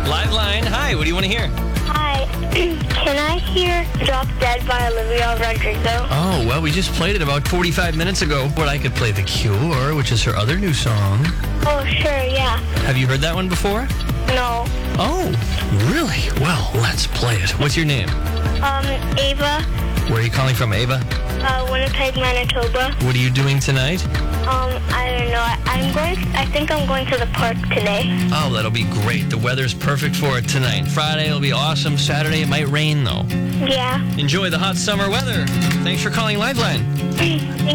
Live line. Hi, what do you want to hear? Hi. Can I hear Drop Dead by Olivia Rodrigo? Oh, well, we just played it about 45 minutes ago. But I could play The Cure, which is her other new song. Oh, sure, yeah. Have you heard that one before? No. Oh, really? Well, let's play it. What's your name? Ava, Where are you calling from, Ava? Winnipeg, Manitoba. What are you doing tonight? I don't know. I think I'm going to the park today. Oh, that'll be great. The weather's perfect for it tonight. Friday will be awesome. Saturday it might rain, though. Yeah. Enjoy the hot summer weather. Thanks for calling Liveline. Thank